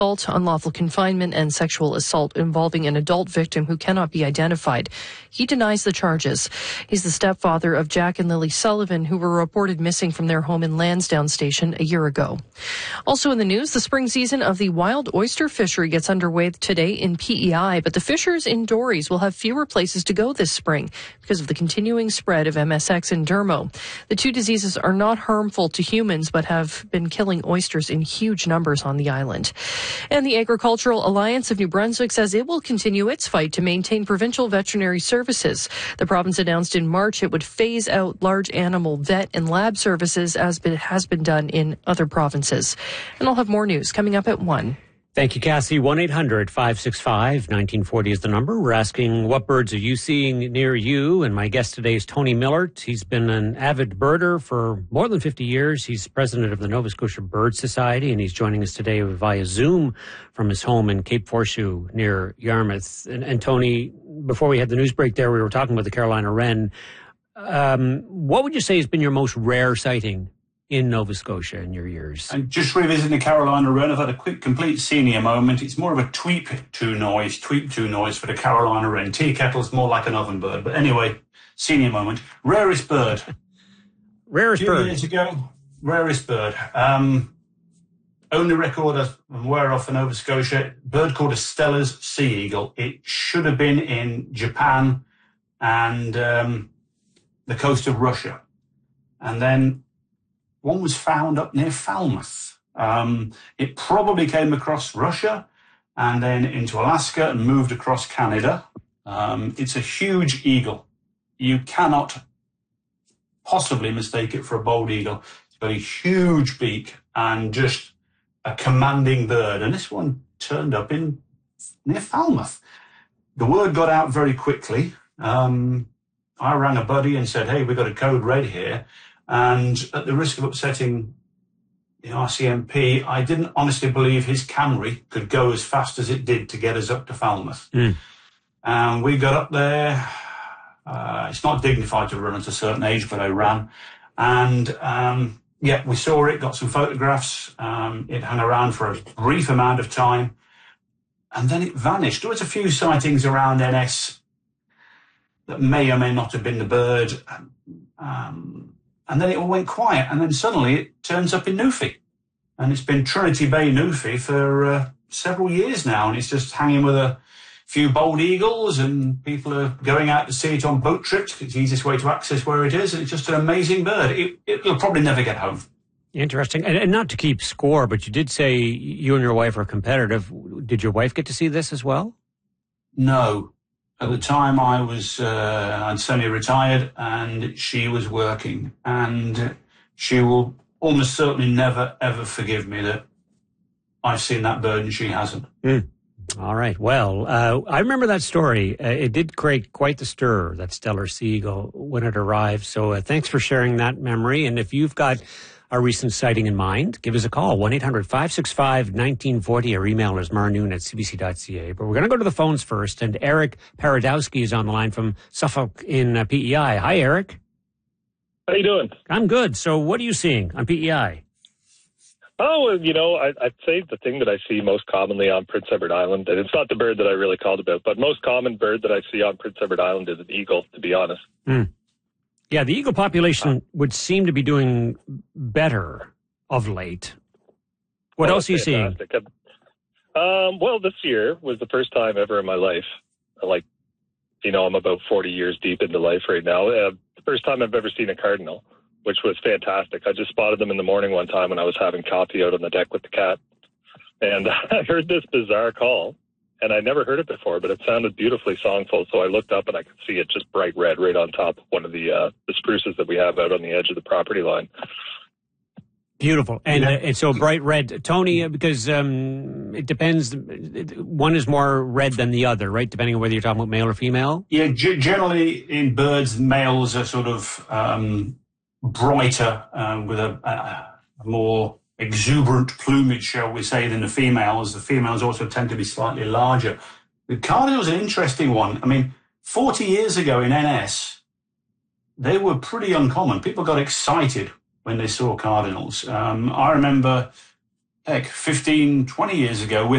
assault, unlawful confinement, and sexual assault involving an adult victim who cannot be identified. He denies the charges. He's the stepfather of Jack and Lily Sullivan, who were reported missing from their home in Lansdowne Station a year ago. Also in the news, the spring season of the wild oyster fishery gets underway today in PEI, but the fishers in Dorries will have fewer places to go this spring because of the continuing spread of MSX and Dermo. The two diseases are not harmful to humans, but have been killing oysters in huge numbers on the island. And the Agricultural Alliance of New Brunswick says it will continue its fight to maintain provincial veterinary services. The province announced in March it would phase out large animal vet and lab services as it has been done in other provinces. And I'll have more news coming up at 1. Thank you, Cassie. 1-800-565-1940 is the number. We're asking, what birds are you seeing near you? And my guest today is Tony Millert. He's been an avid birder for more than 50 years. He's president of the Nova Scotia Bird Society, and he's joining us today via Zoom from his home in Cape Forshue near Yarmouth. And Tony, before we had the news break there, we were talking about the Carolina wren. What would you say has been your most rare sighting in Nova Scotia in your years? And just revisiting the Carolina wren, I've had a quick, complete senior moment. It's more of a tweep-to noise for the Carolina wren. Tea kettle's more like an oven bird. But anyway, senior moment. Rarest bird. Rarest bird. 2 years ago, rarest bird. Only record I'm aware of for Nova Scotia, bird called a Steller's sea eagle. It should have been in Japan and the coast of Russia. And then one was found up near Falmouth. It probably came across Russia and then into Alaska and moved across Canada. It's a huge eagle. You cannot possibly mistake it for a bald eagle. It's got a huge beak and just a commanding bird. And this one turned up near Falmouth. The word got out very quickly. I rang a buddy and said, hey, we've got a code red here. And at the risk of upsetting the RCMP, I didn't honestly believe his Camry could go as fast as it did to get us up to Falmouth. And we got up there. It's not dignified to run at a certain age, but I ran. And we saw it, got some photographs. It hung around for a brief amount of time. And then it vanished. There was a few sightings around NS that may or may not have been the bird. And then it all went quiet, and then suddenly it turns up in Newfie. And it's been Trinity Bay, Newfie for several years now, and it's just hanging with a few bald eagles, and people are going out to see it on boat trips. It's the easiest way to access where it is, and it's just an amazing bird. It'll probably never get home. Interesting. And not to keep score, but you did say you and your wife are competitive. Did your wife get to see this as well? No. At the time, I'd semi-retired, and she was working. And she will almost certainly never, ever forgive me that I've seen that bird and she hasn't. All right. Well, I remember that story. It did create quite the stir, that Steller sea eagle, when it arrived. So thanks for sharing that memory. And if you've got a recent sighting in mind, give us a call, 1-800-565-1940, or email us marnoon@cbc.ca. But we're going to go to the phones first, and Eric Paradowski is on the line from Suffolk in PEI. Hi, Eric. How you doing? I'm good. So what are you seeing on PEI? Oh, I'd say the thing that I see most commonly on Prince Edward Island, and it's not the bird that I really called about, but most common bird that I see on Prince Edward Island is an eagle, to be honest. Yeah, the eagle population would seem to be doing better of late. What else are you seeing? Well, this year was the first time ever in my life. I'm about 40 years deep into life right now. The first time I've ever seen a cardinal, which was fantastic. I just spotted them in the morning one time when I was having coffee out on the deck with the cat. And I heard this bizarre call. And I never heard it before, but it sounded beautifully songful. So I looked up and I could see it just bright red right on top of one of the spruces that we have out on the edge of the property line. Beautiful. And it's so bright red. Tony, because it depends. One is more red than the other, right? Depending on whether you're talking about male or female? Yeah, generally in birds, males are sort of brighter with a more exuberant plumage, shall we say, than the females. The females also tend to be slightly larger. The cardinal's an interesting one. I mean, 40 years ago in NS, they were pretty uncommon. People got excited when they saw cardinals. I remember, 15, 20 years ago,